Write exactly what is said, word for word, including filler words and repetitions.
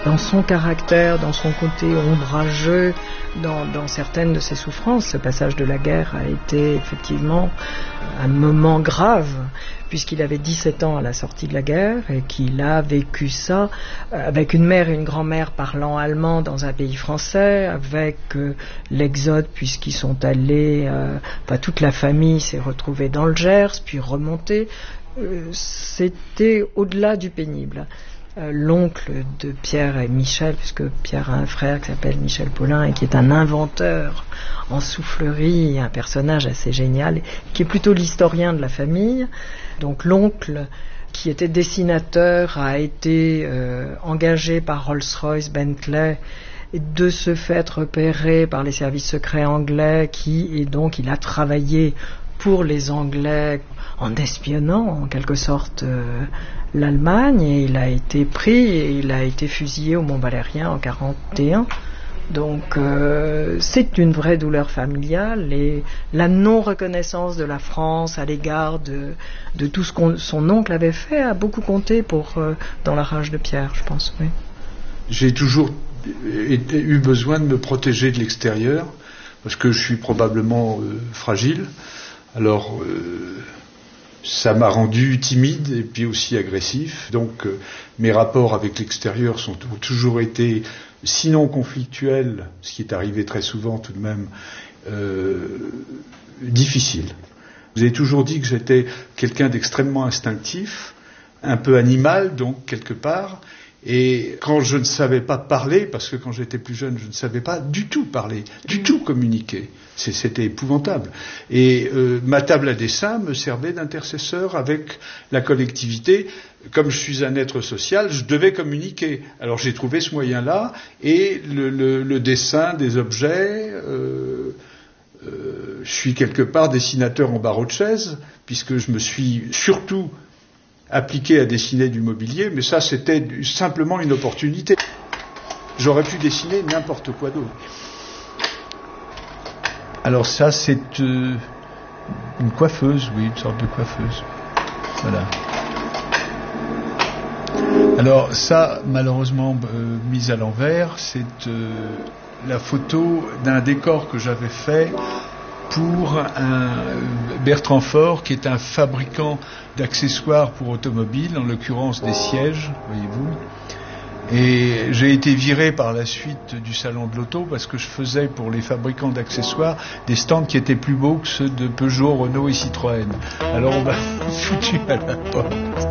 dans son caractère, dans son côté ombrageux, dans, dans certaines de ses souffrances. Le passage de la guerre a été effectivement un moment grave, puisqu'il avait dix-sept ans à la sortie de la guerre et qu'il a vécu ça avec une mère et une grand-mère parlant allemand dans un pays français, avec euh, l'exode, puisqu'ils sont allés, euh, enfin toute la famille s'est retrouvée dans le Gers, puis remontée. Euh, c'était au-delà du pénible. Euh, l'oncle de Pierre et Michel, puisque Pierre a un frère qui s'appelle Michel Paulin et qui est un inventeur en soufflerie, un personnage assez génial, qui est plutôt l'historien de la famille. Donc l'oncle, qui était dessinateur, a été euh, engagé par Rolls-Royce, Bentley, et de ce fait repéré par les services secrets anglais, qui et donc il a travaillé pour les Anglais en espionnant en quelque sorte euh, l'Allemagne, et il a été pris et il a été fusillé au Mont-Valérien en quarante et un. Donc euh, c'est une vraie douleur familiale, et la non-reconnaissance de la France à l'égard de, de tout ce que son oncle avait fait a beaucoup compté pour, euh, dans la rage de Pierre, je pense. Oui. J'ai toujours été, eu besoin de me protéger de l'extérieur, parce que je suis probablement euh, fragile. Alors euh, ça m'a rendu timide et puis aussi agressif. Donc euh, mes rapports avec l'extérieur sont, ont toujours été, sinon conflictuels, ce qui est arrivé très souvent tout de même, euh, difficiles. Vous avez toujours dit que j'étais quelqu'un d'extrêmement instinctif, un peu animal donc quelque part. Et quand je ne savais pas parler, parce que quand j'étais plus jeune, je ne savais pas du tout parler, du tout communiquer. C'est, c'était épouvantable. Et euh, ma table à dessin me servait d'intercesseur avec la collectivité. Comme je suis un être social, je devais communiquer. Alors j'ai trouvé ce moyen-là, et le, le, le dessin des objets... Euh, euh, je suis quelque part dessinateur en barreau de chaise, puisque je me suis surtout... appliqué à dessiner du mobilier, mais ça c'était simplement une opportunité. J'aurais pu dessiner n'importe quoi d'autre. Alors ça c'est euh, une coiffeuse, oui, une sorte de coiffeuse. Voilà. Alors ça, malheureusement euh, mise à l'envers, c'est euh, la photo d'un décor que j'avais fait pour un Bertrand Faure, qui est un fabricant d'accessoires pour automobiles, en l'occurrence des sièges, voyez-vous. Et j'ai été viré par la suite du salon de l'auto parce que je faisais pour les fabricants d'accessoires des stands qui étaient plus beaux que ceux de Peugeot, Renault et Citroën. Alors on m'a foutu à la porte.